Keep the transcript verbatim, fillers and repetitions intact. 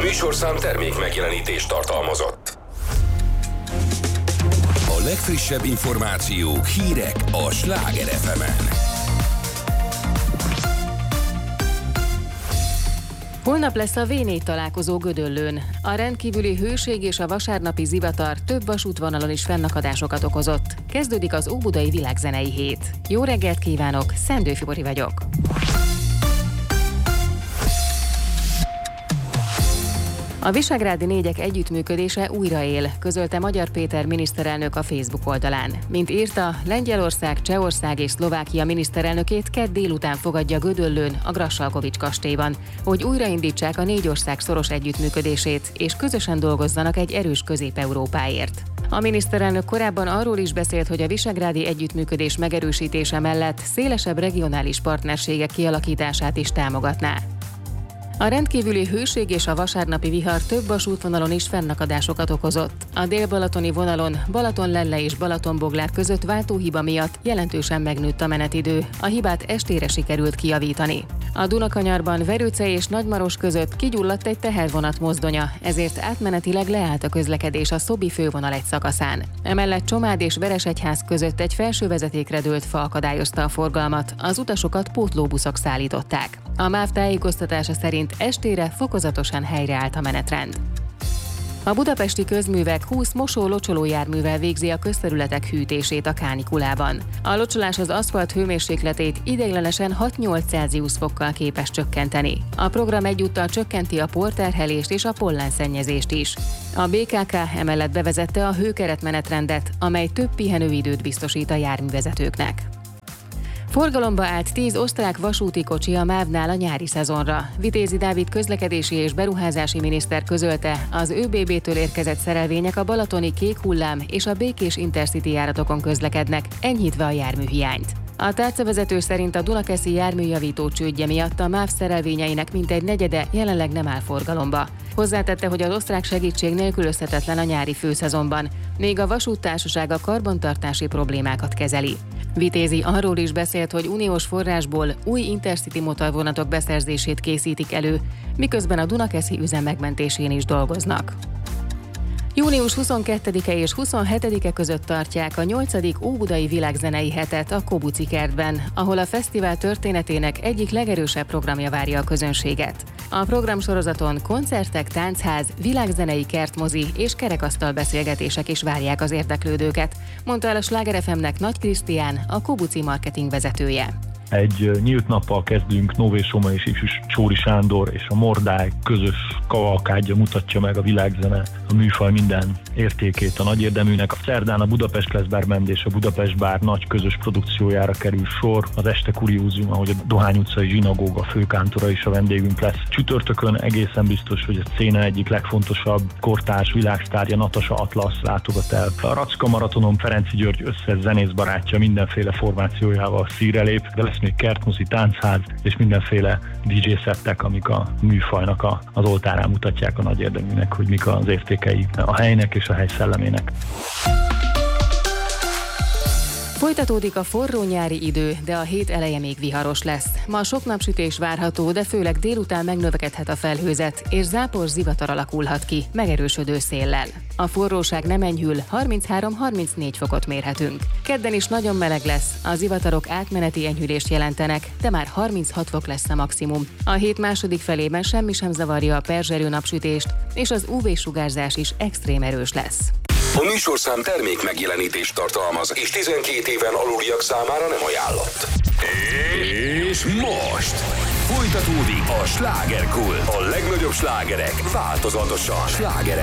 műsorszám termék megjelenítést tartalmazott. A legfrissebb információk, hírek a Sláger ef emen. Holnap lesz a vé négy találkozó Gödöllőn. A rendkívüli hőség és a vasárnapi zivatar több vasútvonalon is fennakadásokat okozott. Kezdődik az Óbudai Világzenei Hét. Jó reggelt kívánok, Szendő Fibori vagyok. A Visegrádi négyek együttműködése újraél, közölte Magyar Péter miniszterelnök a Facebook oldalán. Mint írta, Lengyelország, Csehország és Szlovákia miniszterelnökét kedd délután fogadja Gödöllőn, a Grassalkovich kastélyban, hogy újraindítsák a négy ország szoros együttműködését, és közösen dolgozzanak egy erős Közép-Európáért. A miniszterelnök korábban arról is beszélt, hogy a visegrádi együttműködés megerősítése mellett szélesebb regionális partnerségek kialakítását is támogatná. A rendkívüli hőség és a vasárnapi vihar több vasútvonalon is fennakadásokat okozott. A dél-balatoni vonalon Balatonlelle és Balatonboglár között váltóhiba miatt jelentősen megnőtt a menetidő. A hibát estére sikerült kijavítani. A Dunakanyarban Verőce és Nagymaros között kigyulladt egy tehervonat mozdonya, ezért átmenetileg leállt a közlekedés a Szobi fővonal egy szakaszán. Emellett Csomád és Veresegyház között egy felső vezetékre dőlt fa akadályozta a forgalmat, az utasokat pótlóbuszok szállították. A MÁV tájékoztatása szerint estére fokozatosan helyreállt a menetrend. A budapesti közművek húsz mosó-locsoló járművel végzi a közterületek hűtését a kánikulában. A locsolás az aszfalt hőmérsékletét ideiglenesen hat-nyolc Celsius fokkal képes csökkenteni. A program egyúttal csökkenti a porterhelést és a pollenszennyezést is. A bé ká ká emellett bevezette a hőkeretmenetrendet, amely több pihenőidőt biztosít a járművezetőknek. Forgalomba állt tíz osztrák vasúti kocsi a mávnál a nyári szezonra. Vitézi Dávid közlekedési és beruházási miniszter közölte, az ÖBB-től érkezett szerelvények a balatoni Kék Hullám és a Békés Intercity járatokon közlekednek, enyhítve a járműhiányt. A tárcavezető szerint a Dunakeszi járműjavító csődje miatt a MÁV szerelvényeinek mintegy negyede jelenleg nem áll forgalomba. Hozzátette, hogy az osztrák segítség nélkülözhetetlen a nyári főszezonban, még a vasúttársaság a karbantartási problémákat kezeli. Vitézi arról is beszélt, hogy uniós forrásból új Intercity motorvonatok beszerzését készítik elő, miközben a Dunakeszi üzem megmentésén is dolgoznak. június huszonkettedike és huszonhetedike között tartják a nyolcadik Óbudai Világzenei Hetet a Kobuci kertben, ahol a fesztivál történetének egyik legerősebb programja várja a közönséget. A programsorozaton koncertek, táncház, világzenei kertmozi és kerekasztal beszélgetések is várják az érdeklődőket, mondta el a Sláger ef emnek Nagy Krisztián, a Kobuci marketing vezetője. Egy nyílt nappal kezdünk, Nové Soma és Ifjú Csóri Sándor és a Mordály közös kavalkádja mutatja meg a világzene, a műfaj minden értékét a nagy érdeműnek. A szerdán a Budapest Class Band és a Budapest Bár nagy közös produkciójára kerül sor. Az este kuriózum, ahogy a Dohány utcai zsinagóga főkántora is a vendégünk lesz. Csütörtökön egészen biztos, hogy a széna egyik legfontosabb kortárs világsztárja Natasha Atlasz látogat el. A Racka Maratonon Ferenczy György összes zenész barátja mindenféle formációjával színre lép, de lesz még kertmozi, táncház és mindenféle dé dzsé szettek, amik a műfajnak a, az oltárán mutatják a nagy érdeműnek, hogy mik az értékei a helynek és a hely szellemének. Folytatódik a forró nyári idő, de a hét eleje még viharos lesz. Ma sok napsütés várható, de főleg délután megnövekedhet a felhőzet, és zápor zivatar alakulhat ki, megerősödő széllel. A forróság nem enyhül, harminchárom-harmincnégy fokot mérhetünk. Kedden is nagyon meleg lesz, a zivatarok átmeneti enyhülést jelentenek, de már harminchat fok lesz a maximum. A hét második felében semmi sem zavarja a perzselő napsütést, és az ú vé-sugárzás is extrém erős lesz. A műsorszám termék megjelenítést tartalmaz, és tizenkét éven aluliak számára nem ajánlott. És most folytatódik a Slágerkult. A legnagyobb slágerek változatosan. Sláger